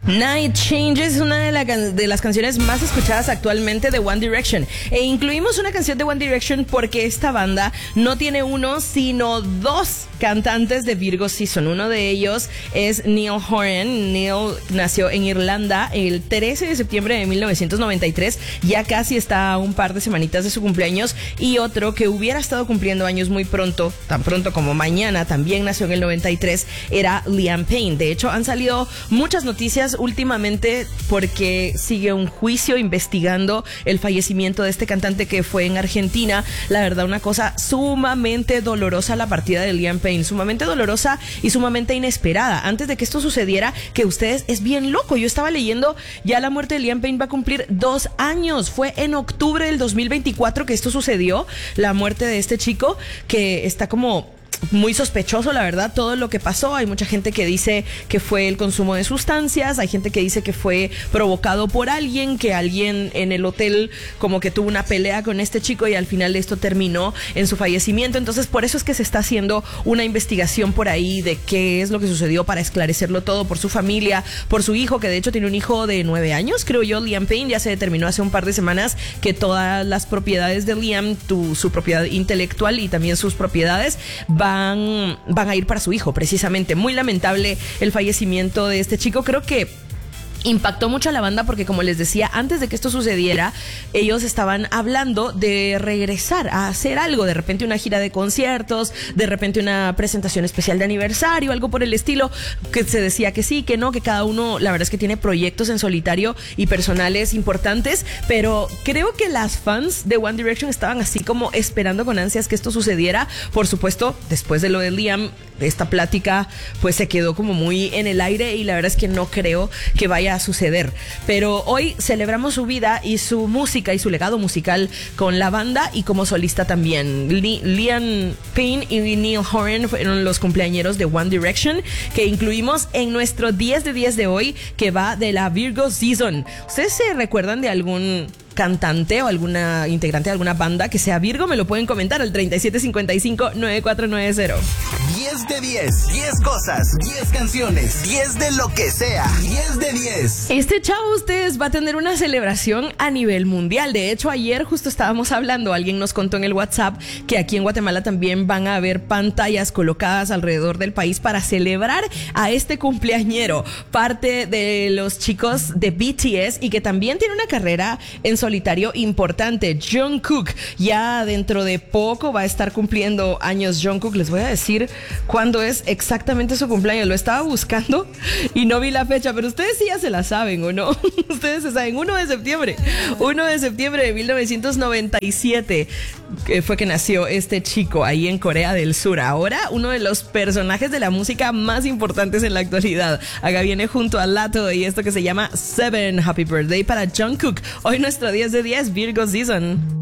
Night Changes es una de las canciones más escuchadas actualmente de One Direction. E incluimos una canción de One Direction porque esta banda no tiene uno, sino dos cantantes de Virgo Season. Uno de ellos es Niall Horan. Niall nació en Irlanda el 13 de septiembre de 1993. Ya casi está a un par de semanitas de su cumpleaños. Y otro que hubiera estado cumpliendo años muy pronto, tan pronto como mañana, también nació en el 93, era Liam Payne. De hecho, han salido muchas noticias últimamente porque sigue un juicio investigando el fallecimiento de este cantante que fue en Argentina. La verdad, una cosa sumamente dolorosa la partida de Liam Payne, sumamente dolorosa y sumamente inesperada. Antes de que esto sucediera, que ustedes, es bien loco. Yo estaba leyendo, ya la muerte de Liam Payne va a cumplir 2 años. Fue en octubre del 2024 que esto sucedió, la muerte de este chico, que está como muy sospechoso, la verdad, todo lo que pasó. Hay mucha gente que dice que fue el consumo de sustancias, hay gente que dice que fue provocado por alguien, que alguien en el hotel como que tuvo una pelea con este chico y al final esto terminó en su fallecimiento. Entonces, por eso es que se está haciendo una investigación por ahí de qué es lo que sucedió para esclarecerlo todo, por su familia, por su hijo, que de hecho tiene un hijo de 9 años, creo yo, Liam Payne. Ya se determinó hace un par de semanas que todas las propiedades de Liam, su propiedad intelectual y también sus propiedades van a ir para su hijo, precisamente. Muy lamentable el fallecimiento de este chico. Creo que impactó mucho a la banda porque, como les decía, antes de que esto sucediera, ellos estaban hablando de regresar a hacer algo, de repente una gira de conciertos, de repente una presentación especial de aniversario, algo por el estilo, que se decía que sí, que no, que cada uno, la verdad es que tiene proyectos en solitario y personales importantes, pero creo que las fans de One Direction estaban así como esperando con ansias que esto sucediera. Por supuesto, después de lo de Liam, esta plática pues se quedó como muy en el aire y la verdad es que no creo que vaya a suceder. Pero hoy celebramos su vida y su música y su legado musical con la banda y como solista también. Liam Payne y Niall Horan fueron los cumpleañeros de One Direction, que incluimos en nuestro 10 de 10 de hoy, que va de la Virgo Season. ¿Ustedes se recuerdan de algún cantante o alguna integrante de alguna banda que sea Virgo? Me lo pueden comentar al 3755-9490. 10 de 10, 10 cosas, 10 canciones, 10 de lo que sea, 10 de 10. Este chavo, ustedes, va a tener una celebración a nivel mundial. De hecho, ayer justo estábamos hablando, alguien nos contó en el WhatsApp que aquí en Guatemala también van a haber pantallas colocadas alrededor del país para celebrar a este cumpleañero, parte de los chicos de BTS y que también tiene una carrera en solitario importante. Jungkook, ya dentro de poco va a estar cumpliendo años Jungkook. Les voy a decir cuándo es exactamente su cumpleaños. Lo estaba buscando y no vi la fecha, pero ustedes sí ya se la saben, ¿o no? Ustedes se saben, 1 de septiembre. 1 de septiembre de 1997 fue que nació este chico ahí en Corea del Sur. Ahora uno de los personajes de la música más importantes en la actualidad. Acá viene junto a Lato y esto que se llama Seven. Happy birthday para Jungkook. Hoy nuestro 10 de 10 Virgo Season.